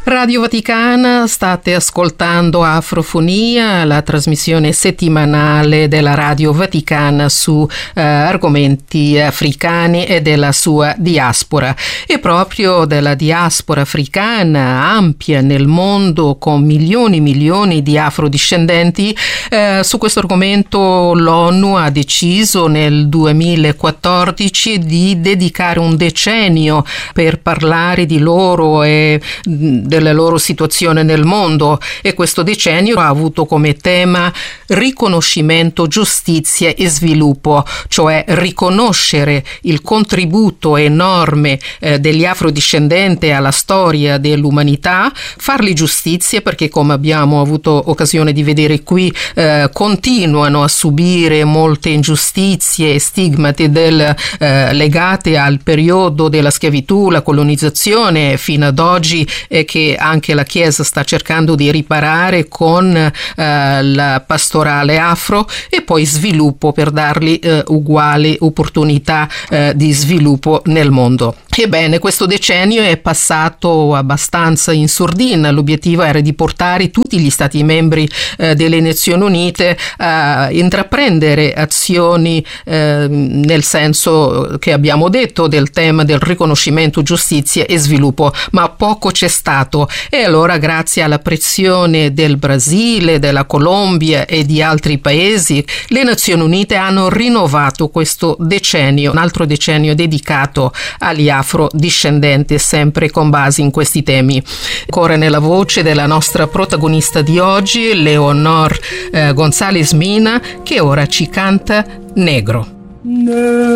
Radio Vaticana, state ascoltando Afrofonia, la trasmissione settimanale della Radio Vaticana su argomenti africani e della sua diaspora. E proprio della diaspora africana ampia nel mondo, con milioni di afrodiscendenti, su questo argomento l'ONU ha deciso nel 2014 di dedicare un decennio per parlare di loro e della loro situazione nel mondo, e questo decennio ha avuto come tema riconoscimento, giustizia e sviluppo, cioè riconoscere il contributo enorme degli afrodiscendenti alla storia dell'umanità, fargli giustizia perché, come abbiamo avuto occasione di vedere qui, continuano a subire molte ingiustizie e stigmati legate al periodo della schiavitù, la colonizzazione fino ad oggi, e che anche la Chiesa sta cercando di riparare con la pastorale afro, e poi sviluppo per dargli uguali opportunità di sviluppo nel mondo. Ebbene, questo decennio è passato abbastanza in sordina. L'obiettivo era di portare tutti gli Stati membri delle Nazioni Unite a intraprendere azioni nel senso che abbiamo detto del tema del riconoscimento, giustizia e sviluppo, ma poco c'è stato. E allora, grazie alla pressione del Brasile, della Colombia e di altri paesi, le Nazioni Unite hanno rinnovato questo decennio, un altro decennio dedicato agli afrodiscendenti, sempre con base in questi temi. Ancora nella voce della nostra protagonista di oggi, Leonor González Mina, che ora ci canta Negro.